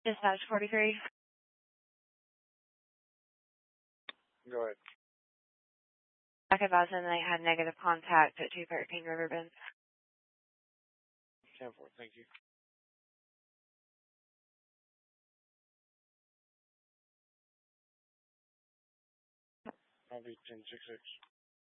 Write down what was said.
Dispatch 43. Go ahead. Back advising they had negative contact at 213 Riverbend. 10-4, thank you. I'll be 10-6-6.